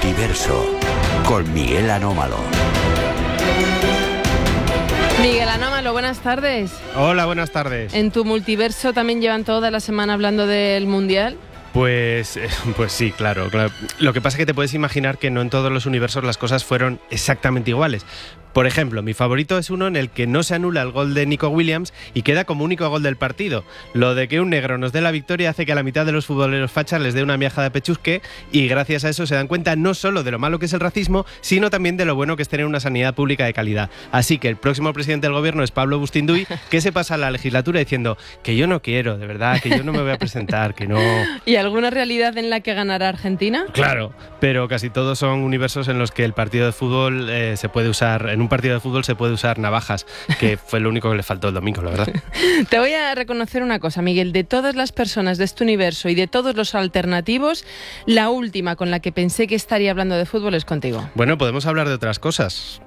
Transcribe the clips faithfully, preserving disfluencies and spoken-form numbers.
Multiverso, con Miguel Anómalo. Miguel Anómalo, buenas tardes. Hola, buenas tardes. ¿En tu multiverso también llevan toda la semana hablando del Mundial? Pues, pues sí, claro, claro. Lo que pasa es que te puedes imaginar que no en todos los universos las cosas fueron exactamente iguales. Por ejemplo, mi favorito es uno en el que no se anula el gol de Nico Williams y queda como único gol del partido. Lo de que un negro nos dé la victoria hace que a la mitad de los futboleros fachas les dé una miaja de pechusque y gracias a eso se dan cuenta no solo de lo malo que es el racismo, sino también de lo bueno que es tener una sanidad pública de calidad. Así que el próximo presidente del gobierno es Pablo Bustinduy, que se pasa la legislatura diciendo que yo no quiero, de verdad, que yo no me voy a presentar, que no... ¿Y alguna realidad en la que ganará Argentina? Claro, pero casi todos son universos en los que el partido de fútbol eh, se puede usar, en un partido de fútbol se puede usar navajas, que fue lo único que le faltó el domingo, la verdad. Te voy a reconocer una cosa, Miguel, de todas las personas de este universo y de todos los alternativos, la última con la que pensé que estaría hablando de fútbol es contigo. Bueno, podemos hablar de otras cosas.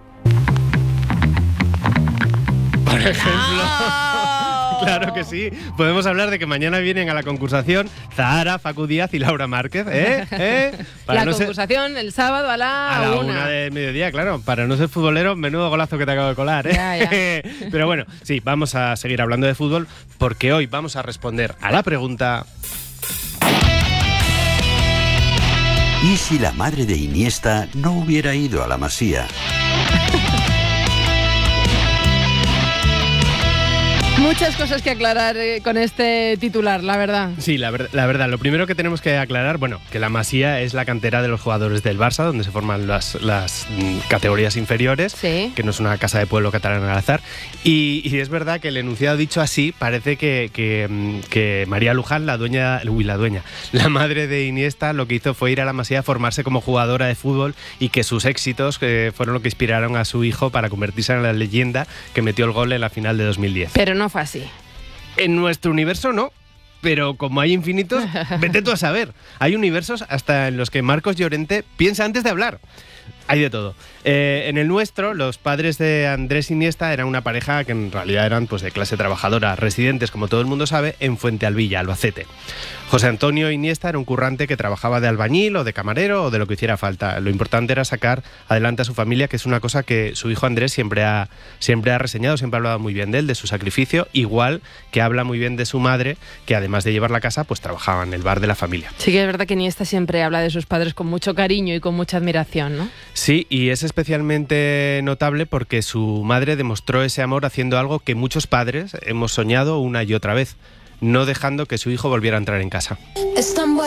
Por ejemplo... Claro que sí. Podemos hablar de que mañana vienen a la concursación Zahara, Facu Díaz y Laura Márquez. ¿Eh? ¿Eh? Para la no concursación ser... el sábado a la, a la una. una de mediodía, claro. Para no ser futbolero, menudo golazo que te acabo de colar, ¿eh? Ya, ya. Pero bueno, sí, vamos a seguir hablando de fútbol porque hoy vamos a responder a la pregunta... ¿Y si la madre de Iniesta no hubiera ido a la Masía? Muchas cosas que aclarar eh, con este titular, la verdad. Sí, la, ver- la verdad. Lo primero que tenemos que aclarar, bueno, que la Masía es la cantera de los jugadores del Barça, donde se forman las, las mm, categorías inferiores, Sí. que no es una casa de pueblo catalana al azar. Y, y es verdad que el enunciado dicho así, parece que, que, mm, que María Luján, la dueña, uy, la dueña, la madre de Iniesta, lo que hizo fue ir a la Masía a formarse como jugadora de fútbol y que sus éxitos eh, fueron lo que inspiraron a su hijo para convertirse en la leyenda que metió el gol en la final de dos mil diez. Pero no fue así. En nuestro universo no, pero como hay infinitos, vete tú a saber. Hay universos hasta en los que Marcos Llorente piensa antes de hablar. Hay de todo. Eh, en el nuestro, los padres de Andrés Iniesta eran una pareja que en realidad eran pues, de clase trabajadora, residentes, como todo el mundo sabe, en Fuentealbilla, Albacete. José Antonio Iniesta era un currante que trabajaba de albañil o de camarero o de lo que hiciera falta. Lo importante era sacar adelante a su familia, que es una cosa que su hijo Andrés siempre ha, siempre ha reseñado, siempre ha hablado muy bien de él, de su sacrificio, igual que habla muy bien de su madre, que además de llevar la casa, pues trabajaba en el bar de la familia. Sí que es verdad que Iniesta siempre habla de sus padres con mucho cariño y con mucha admiración, ¿no? Sí, y es especialmente notable porque su madre demostró ese amor haciendo algo que muchos padres hemos soñado una y otra vez, no dejando que su hijo volviera a entrar en casa.